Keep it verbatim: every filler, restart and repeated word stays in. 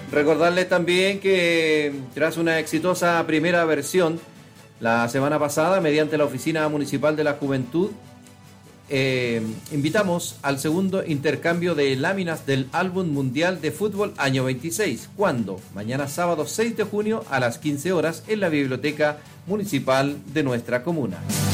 Recordarles también que tras una exitosa primera versión la semana pasada mediante la Oficina Municipal de la Juventud, eh, invitamos al segundo intercambio de láminas del Álbum Mundial de Fútbol año veintiséis, cuando mañana sábado seis de junio a las quince horas en la Biblioteca Municipal de nuestra comuna.